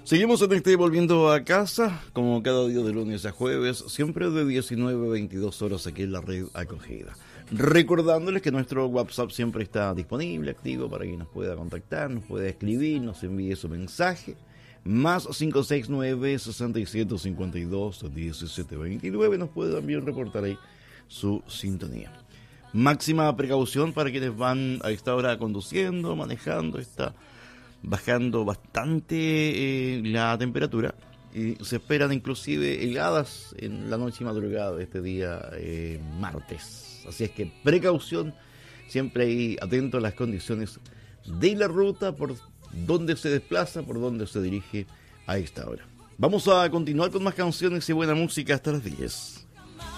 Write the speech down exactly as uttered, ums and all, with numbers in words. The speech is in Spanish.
Seguimos en este Volviendo a Casa, como cada día de lunes a jueves, siempre de diecinueve a veintidós horas aquí en la red acogida. Recordándoles que nuestro WhatsApp siempre está disponible, activo, para que nos pueda contactar, nos pueda escribir, nos envíe su mensaje. Más cinco seis nueve, seis siete cinco dos, uno siete dos nueve, nos puede también reportar ahí su sintonía. Máxima precaución para quienes van a esta hora conduciendo, manejando, está bajando bastante eh, la temperatura y se esperan inclusive heladas en la noche y madrugada de este día eh, martes. Así es que precaución, siempre ahí atento a las condiciones de la ruta, por donde se desplaza, por donde se dirige a esta hora. Vamos a continuar con más canciones y buena música hasta las diez.